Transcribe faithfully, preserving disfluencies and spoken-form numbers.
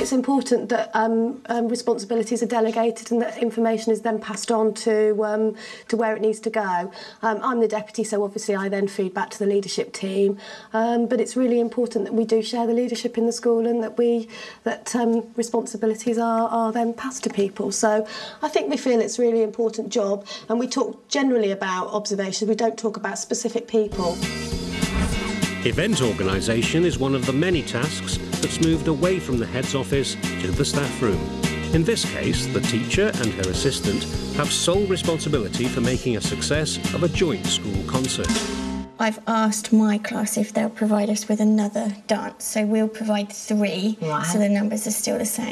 it's important that um, um, responsibilities are delegated and that information is then passed on to um, to where it needs to go. Um, I'm the deputy, so obviously I then feed back to the leadership team. Um, but it's really important that we do share the leadership in the school and that we that um, responsibilities are, are then passed to people. So I think we feel it's a really important job, and we talk generally about observations. We don't talk about specific people. Event organisation is one of the many tasks that's moved away from the head's office to the staff room. In this case, the teacher and her assistant have sole responsibility for making a success of a joint school concert. I've asked my class if they'll provide us with another dance, so we'll provide three, Right. so the numbers are still the same.